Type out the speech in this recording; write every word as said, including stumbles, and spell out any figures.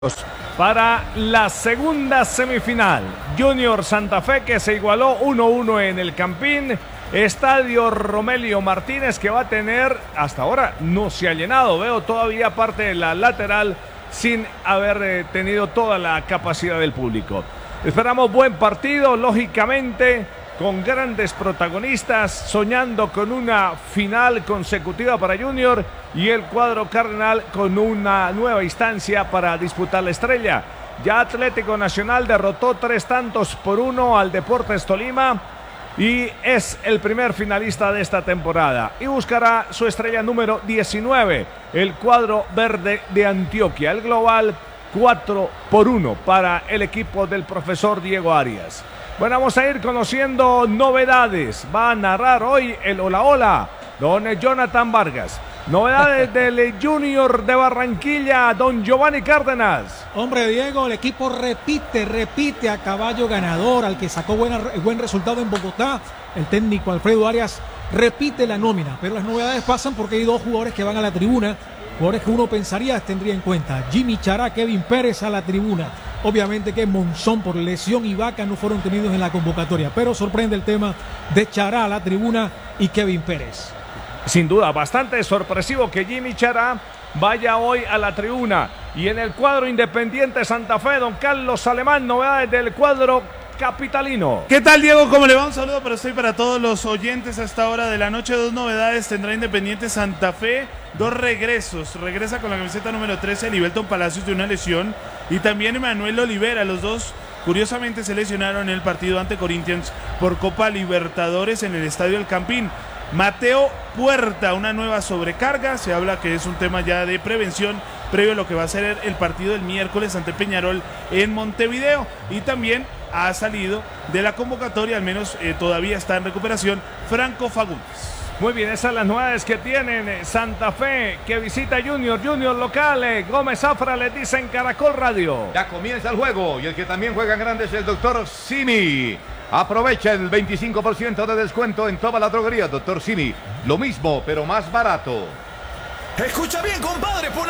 Para la segunda semifinal, Junior Santa Fe, que se igualó uno uno en el Campín. Estadio Romelio Martínez, que va a tener, hasta ahora no se ha llenado, veo todavía parte de la lateral sin haber eh, tenido toda la capacidad del público. Esperamos buen partido, lógicamente, con grandes protagonistas, soñando con una final consecutiva para Junior y el cuadro cardenal con una nueva instancia para disputar la estrella. Ya Atlético Nacional derrotó tres tantos por uno al Deportes Tolima y es el primer finalista de esta temporada y buscará su estrella número diecinueve, el cuadro verde de Antioquia. El global cuatro por uno para el equipo del profesor Diego Arias. Bueno, vamos a ir conociendo novedades. Va a narrar hoy el Hola Hola don Jonathan Vargas. Novedades del Junior de Barranquilla, don Giovanni Cárdenas. Hombre, Diego, el equipo repite, repite a caballo ganador, al que sacó buena, buen resultado en Bogotá. El técnico Alfredo Arias repite la nómina, pero las novedades pasan porque hay dos jugadores que van a la tribuna, jugadores que uno pensaría tendría en cuenta. Jimmy Chará, Kevin Pérez a la tribuna. Obviamente que Monzón por lesión y Vaca no fueron tenidos en la convocatoria, pero sorprende el tema de Chará a la tribuna y Kevin Pérez. Sin duda, bastante sorpresivo que Jimmy Chará vaya hoy a la tribuna. Y en el cuadro Independiente Santa Fe, don Carlos Alemán, novedades del cuadro capitalino. ¿Qué tal, Diego? ¿Cómo le va? Un saludo para usted y para todos los oyentes a esta hora de la noche. Dos novedades tendrá Independiente Santa Fe, dos regresos. Regresa con la camiseta número trece, Livelton Palacios, de una lesión, y también Emanuel Olivera. Los dos, curiosamente, se lesionaron en el partido ante Corinthians por Copa Libertadores en el Estadio El Campín. Mateo Puerta, una nueva sobrecarga, se habla que es un tema ya de prevención previo a lo que va a ser el partido del miércoles ante Peñarol en Montevideo, y también ha salido de la convocatoria, al menos eh, todavía está en recuperación, Franco Fagundes. Muy bien, esas son las novedades que tienen Santa Fe, que visita Junior, Junior local. Gómez Zafra les dice en Caracol Radio. Ya comienza el juego y el que también juega en grande es el doctor Simi. Aprovecha el veinticinco por ciento de descuento en toda la droguería, doctor Simi. Lo mismo, pero más barato. Escucha bien, compadre, por la